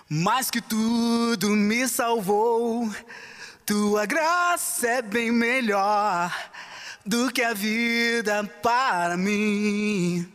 Mais que tudo me salvou. Tua graça é bem melhor do que a vida para mim.